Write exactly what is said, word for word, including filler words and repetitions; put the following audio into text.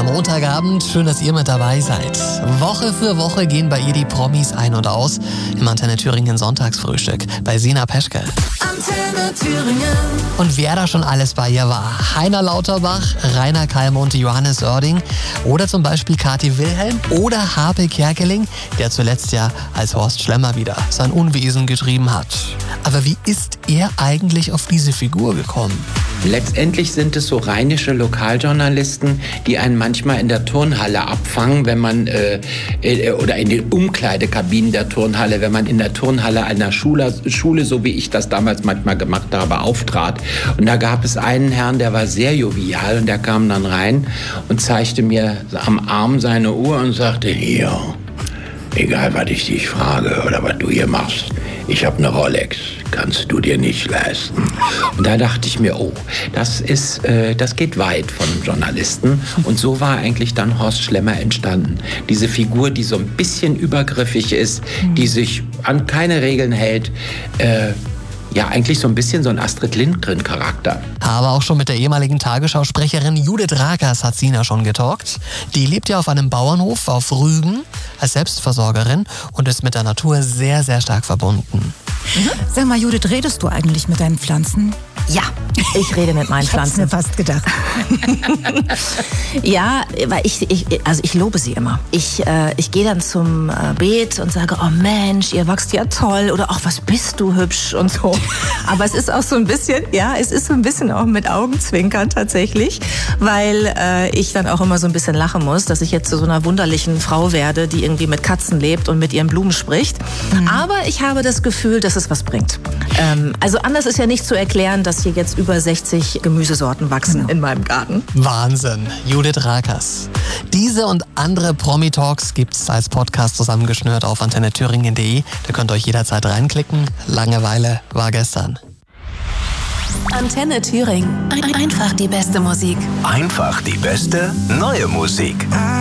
wieder Montagabend. Schön, dass ihr mit dabei seid. Woche für Woche gehen bei ihr die Promis ein und aus im Antenne Thüringen Sonntagsfrühstück bei Sina Peschke. Antenne Thüringen. Und wer da schon alles bei ihr war: Heiner Lauterbach, Rainer Kallmund, Johannes Oerding oder zum Beispiel Kathi Wilhelm oder Harpe Kerkeling, der zuletzt ja als Horst Schlemmer wieder sein Unwesen getrieben hat. Aber wie ist er eigentlich auf diese Figur gekommen? Letztendlich sind es so rheinische Lokaljournalisten, die einen manchmal in der Turnhalle abfangen, wenn man äh, äh, oder in den Umkleidekabinen der Turnhalle, wenn man in der Turnhalle einer Schule, Schule, so wie ich das damals manchmal gemacht habe, auftrat. Und da gab es einen Herrn, der war sehr jovial und der kam dann rein und zeigte mir am Arm seine Uhr und sagte: Hier, egal was ich dich frage oder was du hier machst, ich habe eine Rolex, kannst du dir nicht leisten. Und da dachte ich mir, oh, das ist, äh, das geht weit von Journalisten. Und so war eigentlich dann Horst Schlemmer entstanden. Diese Figur, die so ein bisschen übergriffig ist, die sich an keine Regeln hält, äh, ja, eigentlich so ein bisschen so ein Astrid Lindgren-Charakter. Aber auch schon mit der ehemaligen Tagesschausprecherin Judith Rakers hat Sina schon getalkt. Die lebt ja auf einem Bauernhof auf Rügen als Selbstversorgerin und ist mit der Natur sehr, sehr stark verbunden. Mhm. Sag mal, Judith, redest du eigentlich mit deinen Pflanzen? Ja, ich rede mit meinen Ich hab's Pflanzen. mir fast gedacht. Ja, weil ich, ich, also ich lobe sie immer. Ich, äh, ich gehe dann zum äh, Beet und sage: Oh Mensch, ihr wachst ja toll, oder ach, was bist du hübsch und so. Aber es ist auch so ein bisschen, ja, es ist so ein bisschen auch mit Augenzwinkern tatsächlich, weil äh, ich dann auch immer so ein bisschen lachen muss, dass ich jetzt zu so einer wunderlichen Frau werde, die irgendwie mit Katzen lebt und mit ihren Blumen spricht. Mhm. Aber ich habe das Gefühl, dass es was bringt. Ähm, also anders ist ja nicht zu erklären, dass hier jetzt über sechzig Gemüsesorten wachsen genau. in meinem Garten. Wahnsinn, Judith Rakers. Diese und andere Promi-Talks gibt's als Podcast zusammengeschnürt auf antenne thüringen punkt de. Da könnt ihr euch jederzeit reinklicken. Langeweile war gestern. Antenne Thüringen. Ein- Einfach die beste Musik. Einfach die beste neue Musik.